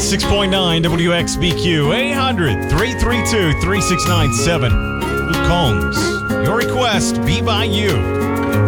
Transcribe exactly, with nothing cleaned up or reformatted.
ninety-six point nine W X B Q, eight hundred, three three two, three six nine seven. Luke Combs, your request, Be By You.